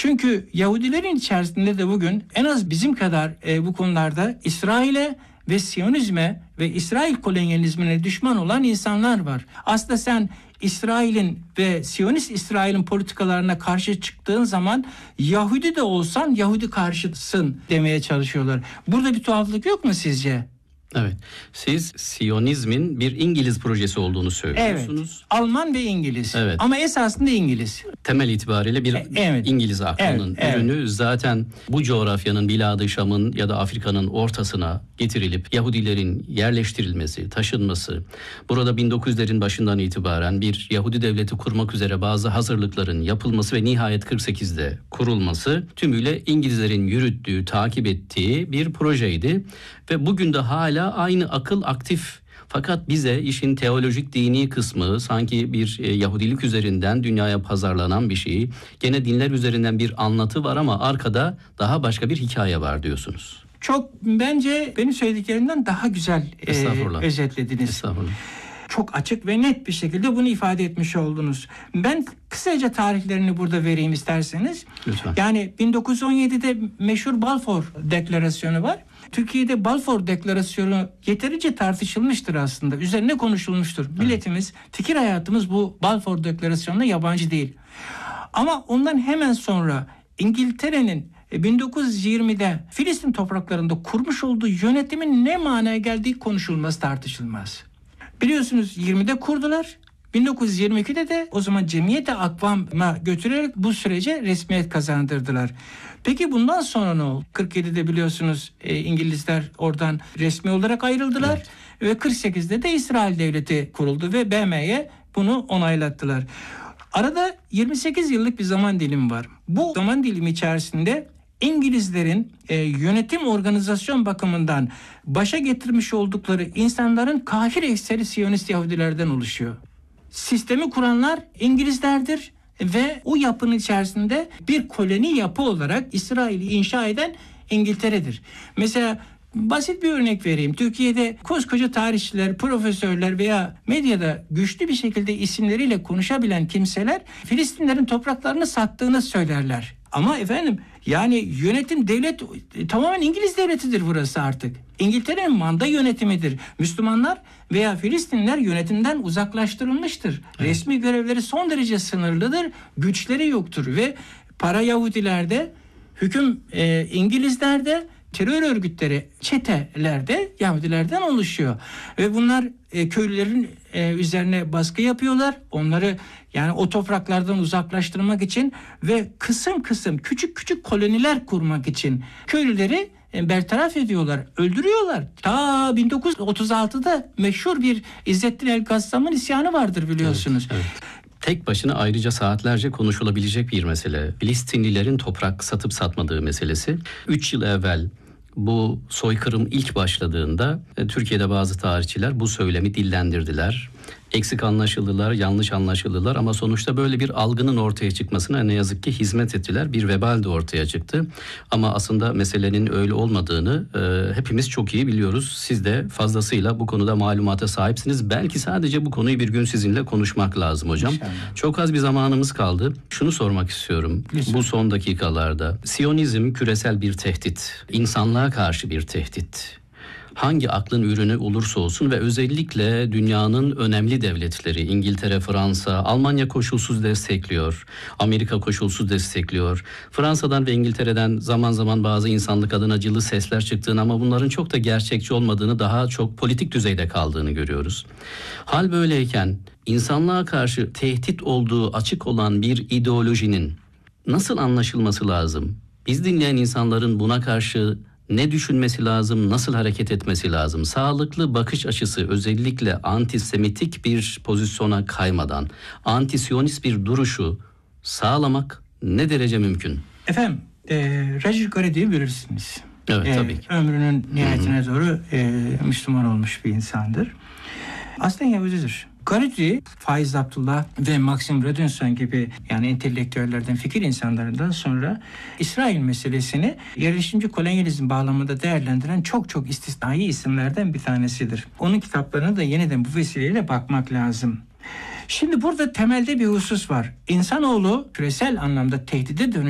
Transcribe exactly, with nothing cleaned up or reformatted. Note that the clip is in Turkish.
Çünkü Yahudilerin içerisinde de bugün en az bizim kadar e, bu konularda İsrail'e ve Siyonizme ve İsrail kolonyalizmine düşman olan insanlar var. Aslında sen İsrail'in ve Siyonist İsrail'in politikalarına karşı çıktığın zaman Yahudi de olsan Yahudi karşısın demeye çalışıyorlar. Burada bir tuhaflık yok mu sizce? Evet. Siz Siyonizmin bir İngiliz projesi olduğunu söylüyorsunuz. Evet. Alman ve İngiliz. Evet. Ama esasında İngiliz. Temel itibariyle bir E, evet. İngiliz aklının Evet, ürünü. evet. Zaten bu coğrafyanın Bilad-ı Şam'ın ya da Afrika'nın ortasına getirilip Yahudilerin yerleştirilmesi, taşınması, burada bin dokuz yüzlerin başından itibaren bir Yahudi devleti kurmak üzere bazı hazırlıkların yapılması ve nihayet kırk sekizde kurulması tümüyle İngilizlerin yürüttüğü, takip ettiği bir projeydi. Ve bugün de hala aynı akıl aktif. Fakat bize işin teolojik dini kısmı sanki bir e, Yahudilik üzerinden dünyaya pazarlanan bir şey. Gene dinler üzerinden bir anlatı var ama arkada daha başka bir hikaye var diyorsunuz. Çok bence benim söylediklerimden daha güzel e, özetlediniz. Estağfurullah. Çok açık ve net bir şekilde bunu ifade etmiş oldunuz. Ben kısaca tarihlerini burada vereyim isterseniz. Lütfen. Yani bin dokuz yüz on yedide meşhur Balfour Deklarasyonu var. Türkiye'de Balfour Deklarasyonu yeterince tartışılmıştır aslında. Üzerine konuşulmuştur. Evet. Milletimiz, fikir hayatımız bu Balfour Deklarasyonu'na yabancı değil. Ama ondan hemen sonra İngiltere'nin bin dokuz yüz yirmide Filistin topraklarında kurmuş olduğu yönetimin ne manaya geldiği konuşulmaz, tartışılmaz. Biliyorsunuz yirmide kurdular. bin dokuz yüz yirmi ikide de o zaman Cemiyet-i Akvam'a götürerek bu sürece resmiyet kazandırdılar. Peki bundan sonra ne oldu? kırk yedide biliyorsunuz e, İngilizler oradan resmi olarak ayrıldılar. Evet. Ve kırk sekizde de İsrail Devleti kuruldu ve B M'ye bunu onaylattılar. Arada yirmi sekiz yıllık bir zaman dilimi var. Bu zaman dilimi içerisinde İngilizlerin e, yönetim organizasyon bakımından başa getirmiş oldukları insanların kahir ekseri Siyonist Yahudilerden oluşuyor. Sistemi kuranlar İngilizlerdir ve o yapının içerisinde bir koloni yapı olarak İsrail'i inşa eden İngiltere'dir. Mesela basit bir örnek vereyim. Türkiye'de koskoca tarihçiler, profesörler veya medyada güçlü bir şekilde isimleriyle konuşabilen kimseler Filistinlerin topraklarını sattığını söylerler. Ama efendim yani yönetim devlet tamamen İngiliz devletidir burası artık. İngiltere'nin manda yönetimidir. Müslümanlar veya Filistinliler yönetimden uzaklaştırılmıştır. Evet. Resmi görevleri son derece sınırlıdır. Güçleri yoktur ve para Yahudilerde, hüküm e, İngilizlerde, terör örgütleri, çetelerde Yahudilerden oluşuyor. Ve bunlar e, köylülerin e, üzerine baskı yapıyorlar. Onları yani o topraklardan uzaklaştırmak için ve kısım kısım küçük küçük koloniler kurmak için köylüleri e, bertaraf ediyorlar, öldürüyorlar. Ta bin dokuz yüz otuz altıda meşhur bir İzzettin el-Gassam'ın isyanı vardır biliyorsunuz. Evet, evet. Tek başına ayrıca saatlerce konuşulabilecek bir mesele. Filistinlilerin toprak satıp satmadığı meselesi. Üç yıl evvel bu soykırım ilk başladığında e, Türkiye'de bazı tarihçiler bu söylemi dillendirdiler. Eksik anlaşıldılar, yanlış anlaşıldılar ama sonuçta böyle bir algının ortaya çıkmasına ne yazık ki hizmet ettiler. Bir vebal de ortaya çıktı. Ama aslında meselenin öyle olmadığını e, hepimiz çok iyi biliyoruz. Siz de fazlasıyla bu konuda malumata sahipsiniz. Belki sadece bu konuyu bir gün sizinle konuşmak lazım hocam. İnşallah. Çok az bir zamanımız kaldı. Şunu sormak istiyorum. Lütfen. Bu son dakikalarda. Siyonizm küresel bir tehdit. İnsanlığa karşı bir tehdit. Hangi aklın ürünü olursa olsun ve özellikle dünyanın önemli devletleri İngiltere, Fransa, Almanya koşulsuz destekliyor. Amerika koşulsuz destekliyor. Fransa'dan ve İngiltere'den zaman zaman bazı insanlık adına acılı sesler çıktığını ama bunların çok da gerçekçi olmadığını, daha çok politik düzeyde kaldığını görüyoruz. Hal böyleyken insanlığa karşı tehdit olduğu açık olan bir ideolojinin nasıl anlaşılması lazım? Biz dinleyen insanların buna karşı ne düşünmesi lazım, nasıl hareket etmesi lazım? Sağlıklı bakış açısı, özellikle antisemitik bir pozisyona kaymadan, antisiyonist bir duruşu sağlamak ne derece mümkün? Efendim, e, Roger Garedi'yi bilirsiniz. Evet, e, tabii ki. Ömrünün nihayetine Hı-hı. doğru e, Müslüman olmuş bir insandır. Aslında Yahudidir. Garedi, Faiz Abdullah ve Maxim Rodinson gibi yani entelektüellerden, fikir insanlarından sonra İsrail meselesini yerleşimci kolonyalizm bağlamında değerlendiren çok çok istisnai isimlerden bir tanesidir. Onun kitaplarına da yeniden bu vesileyle bakmak lazım. Şimdi burada temelde bir husus var. İnsanoğlu küresel anlamda tehdide dönüştürüyor.